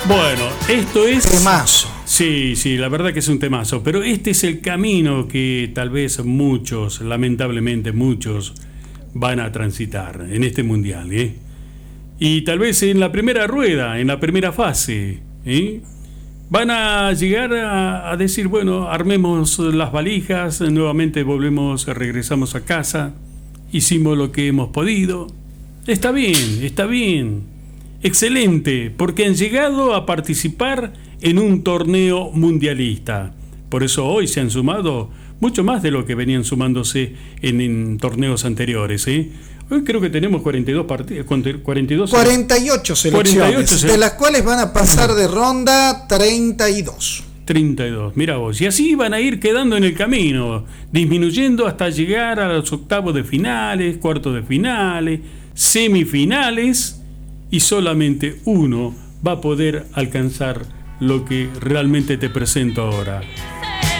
Bueno, esto es... Temazo. Sí, la verdad que es un temazo, pero este es el camino que tal vez muchos, lamentablemente muchos, van a transitar en este mundial, ¿eh? Y tal vez en la primera rueda, en la primera fase, ¿eh? Van a llegar a decir, bueno, armemos las valijas, nuevamente regresamos a casa, hicimos lo que hemos podido. Está bien, excelente, porque han llegado a participar en un torneo mundialista. Por eso hoy se han sumado mucho más de lo que venían sumándose en torneos anteriores, ¿eh? Hoy creo que tenemos 48 selecciones, de las cuales van a pasar de ronda 32. Mira vos, y así van a ir quedando en el camino, disminuyendo hasta llegar a los octavos de finales, cuartos de finales, semifinales, y solamente uno va a poder alcanzar lo que realmente te presento ahora.